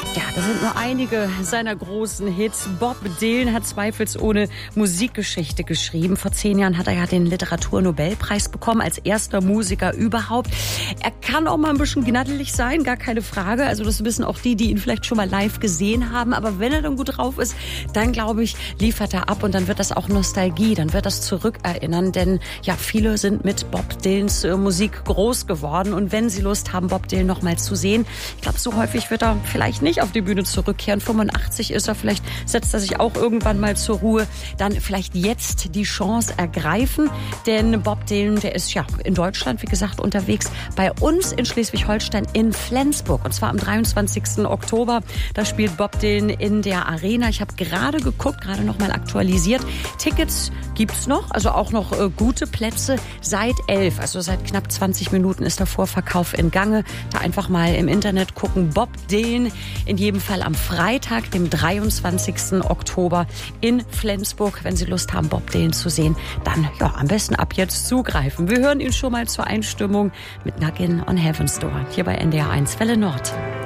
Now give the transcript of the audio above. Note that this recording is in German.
Ja, das sind nur einige seiner großen Hits. Bob Dylan hat zweifelsohne Musikgeschichte geschrieben. Vor 10 Jahren hat er ja den Literaturnobelpreis bekommen, als erster Musiker überhaupt. Er kann auch mal ein bisschen gnaddelig sein, gar keine Frage. Also das wissen auch die ihn vielleicht schon mal live gesehen haben. Aber wenn er dann gut drauf ist, dann glaube ich, liefert er ab und dann wird das auch Nostalgie, dann wird das zurückerinnern. Denn ja, viele sind mit Bob Dylans Musik groß geworden. Und wenn sie Lust haben, Bob Dylan noch mal zu sehen, ich glaube, so häufig wird er vielleicht nicht auf die Bühne zurückkehren. 85 ist er, vielleicht setzt er sich auch irgendwann mal zur Ruhe. Dann vielleicht jetzt die Chance ergreifen, denn Bob Dylan, der ist ja in Deutschland, wie gesagt, unterwegs. Bei uns in Schleswig-Holstein in Flensburg und zwar am 23. Oktober. Da spielt Bob Dylan in der Arena. Ich habe gerade geguckt, gerade noch mal aktualisiert. Tickets gibt's noch, also auch noch gute Plätze seit 11, also seit knapp 20 Minuten ist der Vorverkauf in Gange. Da einfach mal im Internet gucken. Bob Dylan in jedem Fall am Freitag, dem 23. Oktober in Flensburg. Wenn Sie Lust haben, Bob Dylan zu sehen, dann ja, am besten ab jetzt zugreifen. Wir hören ihn schon mal zur Einstimmung mit Knockin' on Heaven's Door hier bei NDR 1 Welle Nord.